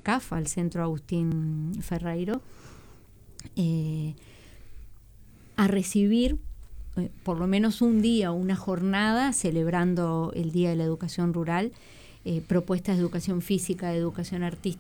CAF, al Centro Agustín Ferreiro, a recibir por lo menos un día, una jornada celebrando el Día de la Educación Rural, propuestas de educación física, de educación artística,